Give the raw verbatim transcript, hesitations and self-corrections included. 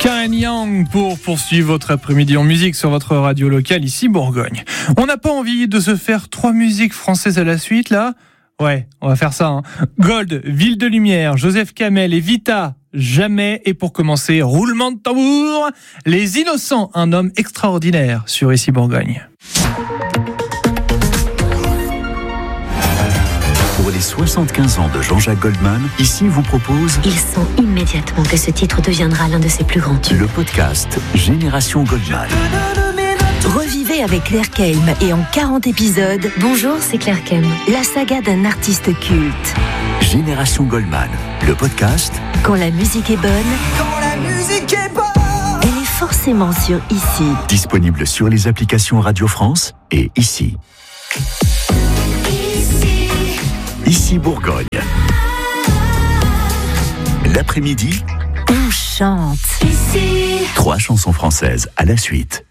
Karen Young pour poursuivre votre après-midi en musique sur votre radio locale ici Bourgogne. On n'a pas envie de se faire trois musiques françaises à la suite là ? Ouais, on va faire ça. Hein. Gold, Ville de Lumière, Joseph Kamel et Vita, Jamais. Et pour commencer, roulement de tambour, Les Innocents, un homme extraordinaire sur ici Bourgogne. Pour les soixante-quinze ans de Jean-Jacques Goldman, ici vous propose... Il sent immédiatement que ce titre deviendra l'un de ses plus grands tubes. Le podcast Génération Goldman. Revivez avec Claire Keim et en quarante épisodes... Bonjour, c'est Claire Keim. La saga d'un artiste culte. Génération Goldman, le podcast... Quand la musique est bonne... Quand la musique est bonne... Elle est forcément sur Ici. Disponible sur les applications Radio France et Ici. Ici Bourgogne. L'après-midi, on chante. Ici. Trois chansons françaises à la suite.